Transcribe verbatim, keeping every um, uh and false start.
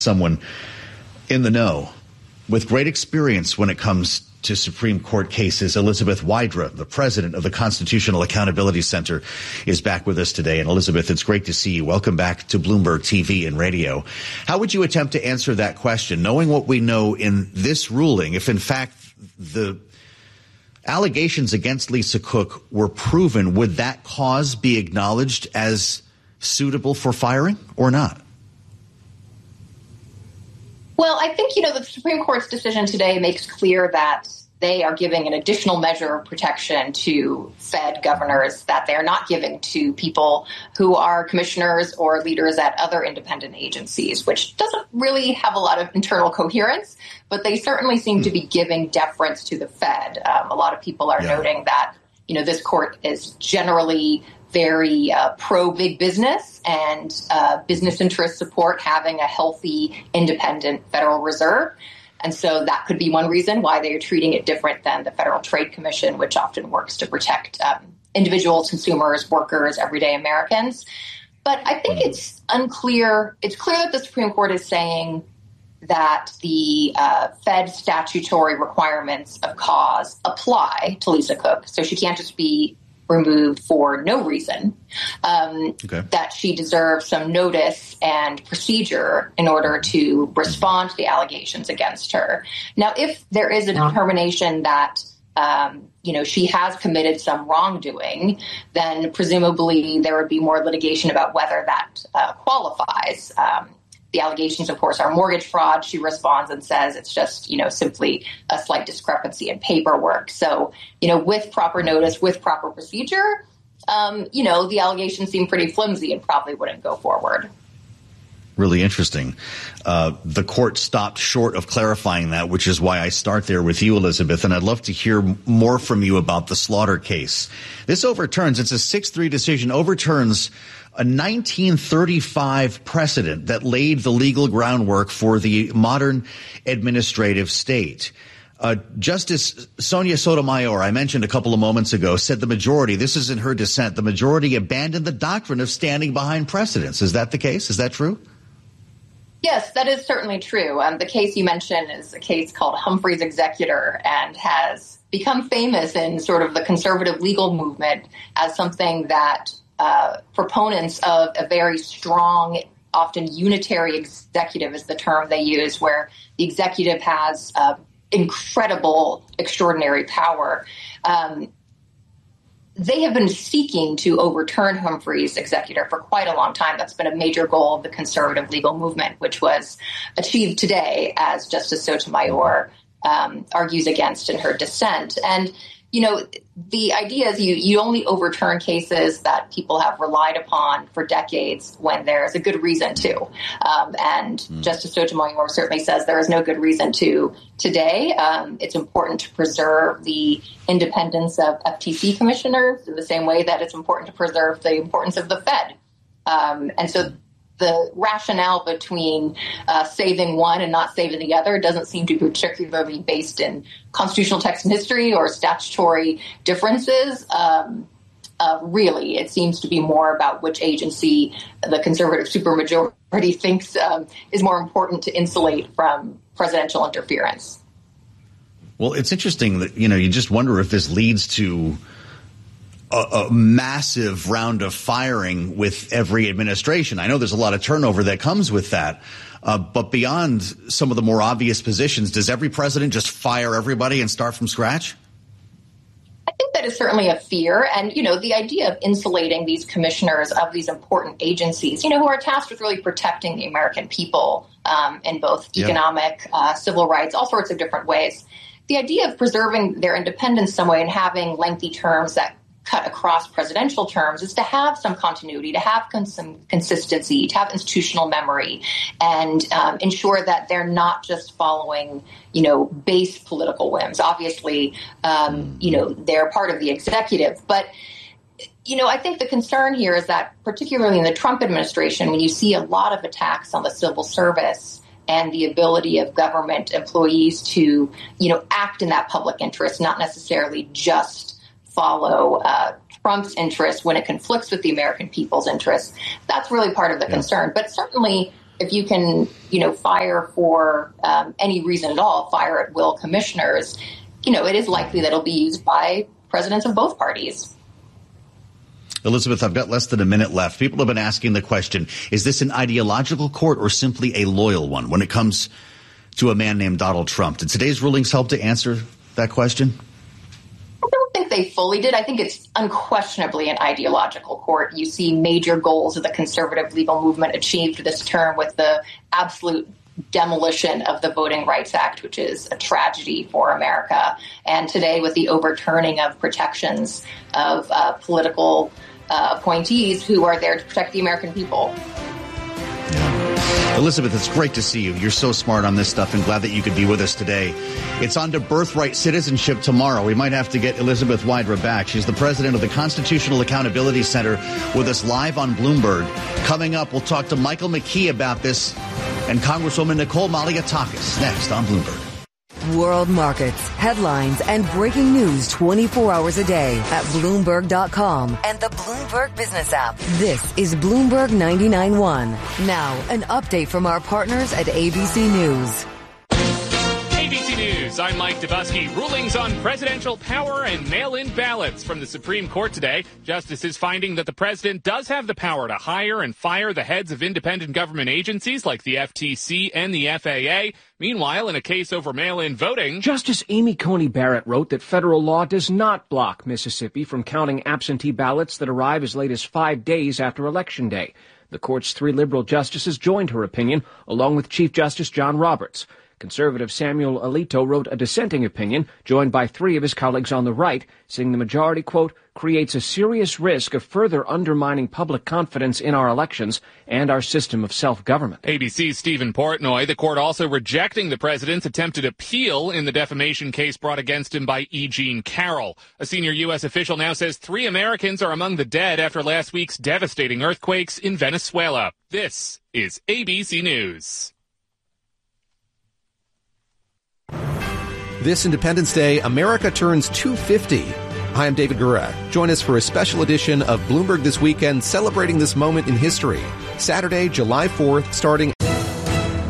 someone in the know with great experience when it comes to Supreme Court cases. Elizabeth Wydra, the president of the Constitutional Accountability Center, is back with us today. And Elizabeth, it's great to see you. Welcome back to Bloomberg T V and radio. How would you attempt to answer that question, knowing what we know in this ruling, if in fact the allegations against Lisa Cook were proven, would that cause be acknowledged as suitable for firing or not? Well, I think, you know, the Supreme Court's decision today makes clear that they are giving an additional measure of protection to Fed governors that they're not giving to people who are commissioners or leaders at other independent agencies, which doesn't really have a lot of internal coherence, but they certainly seem to be giving deference to the Fed. Um, a lot of people are yeah. noting that, you know, this court is generally very uh, pro-big business and uh, business interests support having a healthy, independent Federal Reserve. And so that could be one reason why they are treating it different than the Federal Trade Commission, which often works to protect um, individuals, consumers, workers, everyday Americans. But I think it's unclear. It's clear that the Supreme Court is saying that the uh, Fed statutory requirements of cause apply to Lisa Cook. So she can't just be removed for no reason, um, okay. that she deserves some notice and procedure in order to respond to the allegations against her. Now, if there is a determination that, um, you know, she has committed some wrongdoing, then presumably there would be more litigation about whether that uh, qualifies. Um, The allegations, of course, are mortgage fraud. She responds and says it's just, you know, simply a slight discrepancy in paperwork. So, you know, with proper notice, with proper procedure, um, you know, the allegations seem pretty flimsy and probably wouldn't go forward. Really interesting. Uh, the court stopped short of clarifying that, which is why I start there with you, Elizabeth. And I'd love to hear more from you about the Slaughter case. This overturns, it's a six three decision, overturns a nineteen thirty-five precedent that laid the legal groundwork for the modern administrative state. Uh, Justice Sonia Sotomayor, I mentioned a couple of moments ago, said the majority, this is in her dissent, the majority abandoned the doctrine of standing behind precedents. Is that the case? Is that true? Yes, that is certainly true. Um, the case you mentioned is a case called Humphrey's Executor and has become famous in sort of the conservative legal movement as something that Uh, proponents of a very strong, often unitary executive is the term they use, where the executive has uh, incredible, extraordinary power. Um, they have been seeking to overturn Humphrey's Executor for quite a long time. That's been a major goal of the conservative legal movement, which was achieved today, as Justice Sotomayor um, argues against in her dissent. And you know, the idea is you, you only overturn cases that people have relied upon for decades when there's a good reason to. Um, and mm. Justice Sotomayor certainly says there is no good reason to today. Um, it's important to preserve the independence of F T C commissioners in the same way that it's important to preserve the importance of the Fed. Um, and so the rationale between uh, saving one and not saving the other doesn't seem to be particularly based in constitutional text and history or statutory differences. Um, uh, really, it seems to be more about which agency the conservative supermajority thinks um, is more important to insulate from presidential interference. Well, it's interesting that, you know, you just wonder if this leads to A, a massive round of firing with every administration. I know there's a lot of turnover that comes with that. Uh, but beyond some of the more obvious positions, does every president just fire everybody and start from scratch? I think that is certainly a fear. And, you know, the idea of insulating these commissioners of these important agencies, you know, who are tasked with really protecting the American people um, in both economic, yeah. uh, civil rights, all sorts of different ways. The idea of preserving their independence some way and having lengthy terms that cut across presidential terms is to have some continuity, to have con- some consistency, to have institutional memory, and um, ensure that they're not just following, you know, base political whims. Obviously, um, you know, they're part of the executive. But, you know, I think the concern here is that particularly in the Trump administration, when you see a lot of attacks on the civil service and the ability of government employees to, you know, act in that public interest, not necessarily just follow uh, Trump's interests when it conflicts with the American people's interests. That's really part of the yeah. concern. But certainly if you can, you know, fire for um, any reason at all, fire at will commissioners, you know, it is likely that it'll be used by presidents of both parties. Elizabeth, I've got less than a minute left. People have been asking the question, is this an ideological court or simply a loyal one when it comes to a man named Donald Trump? Did today's rulings help to answer that question? I don't think they fully did. I think it's unquestionably an ideological court. You see major goals of the conservative legal movement achieved this term with the absolute demolition of the Voting Rights Act, which is a tragedy for America. And today with the overturning of protections of uh, political uh, appointees who are there to protect the American people. Yeah. Elizabeth, it's great to see you. You're so smart on this stuff and glad that you could be with us today. It's on to birthright citizenship tomorrow. We might have to get Elizabeth Wydra back. She's the president of the Constitutional Accountability Center with us live on Bloomberg. Coming up, we'll talk to Michael McKee about this and Congresswoman Nicole Malliotakis next on Bloomberg. World markets, headlines, and breaking news twenty-four hours a day at Bloomberg dot com and the Bloomberg Business app. This is Bloomberg ninety-nine point one. Now, an update from our partners at A B C News. A B C News, I'm Mike Dubusky. Rulings on presidential power and mail-in ballots from the Supreme Court today. Justices finding that the president does have the power to hire and fire the heads of independent government agencies like the F T C and the F A A. Meanwhile, in a case over mail-in voting, Justice Amy Coney Barrett wrote that federal law does not block Mississippi from counting absentee ballots that arrive as late as five days after Election Day. The court's three liberal justices joined her opinion, along with Chief Justice John Roberts. Conservative Samuel Alito wrote a dissenting opinion, joined by three of his colleagues on the right, saying the majority, quote, creates a serious risk of further undermining public confidence in our elections and our system of self-government. A B C's Stephen Portnoy, the court also rejecting the president's attempted appeal in the defamation case brought against him by E. Jean Carroll. A senior U S official now says three Americans are among the dead after last week's devastating earthquakes in Venezuela. This is A B C News. This Independence Day, America turns two fifty. Hi, I'm David Gura. Join us for a special edition of Bloomberg This Weekend celebrating this moment in history. Saturday, July fourth, starting